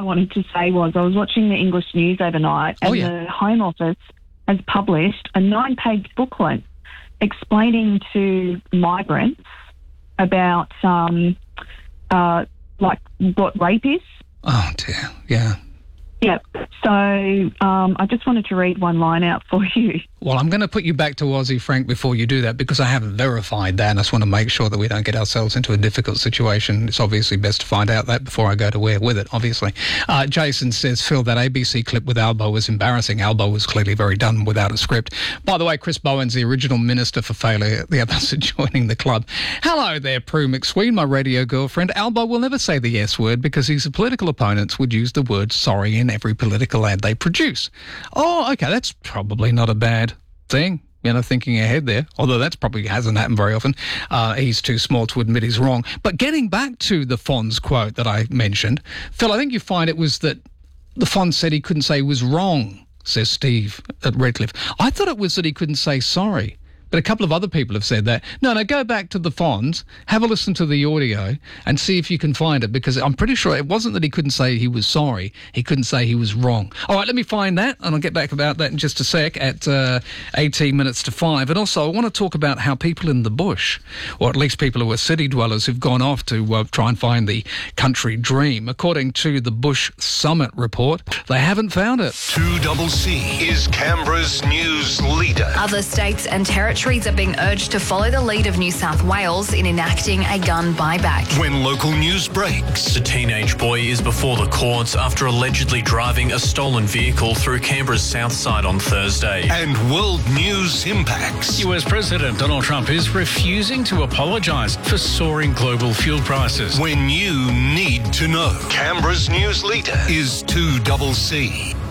wanted to say was I was watching the English news overnight, and the Home Office has published a 9-page booklet explaining to migrants about like what rape is. Oh dear, yeah. Yeah, so I just wanted to read one line out for you. Well, I'm going to put you back to Aussie Frank before you do that, because I haven't verified that, and I just want to make sure that we don't get ourselves into a difficult situation. It's obviously best to find out that before I go to where with it, obviously. Jason says, Phil, that ABC clip with Albo was embarrassing. Albo was clearly very done without a script. By the way, Chris Bowen's the original Minister for Failure. The others are joining the club. Hello there, Prue McSween, my radio girlfriend. Albo will never say the S word because his political opponents would use the word sorry in every political ad they produce. Oh, okay, that's probably not a bad thing, you know, thinking ahead there, although that's probably hasn't happened very often. He's too small to admit he's wrong. But getting back to the Fonz quote that I mentioned, Phil, I think you find it was that the Fonz said he couldn't say he was wrong, says Steve at Redcliffe. I thought it was that he couldn't say sorry. But a couple of other people have said that. No, go back to the Fonz, have a listen to the audio and see if you can find it, because I'm pretty sure it wasn't that he couldn't say he was sorry. He couldn't say he was wrong. All right, let me find that, and I'll get back about that in just a sec at 18 minutes to 5. And also, I want to talk about how people in the bush, or at least people who are city dwellers who've gone off to try and find the country dream, according to the Bush Summit report, they haven't found it. 2CC is Canberra's news leader. Other states and territories are being urged to follow the lead of New South Wales in enacting a gun buyback. When local news breaks. A teenage boy is before the courts after allegedly driving a stolen vehicle through Canberra's south side on Thursday. And world news impacts. US President Donald Trump is refusing to apologise for soaring global fuel prices. When you need to know. Canberra's news leader is 2CC.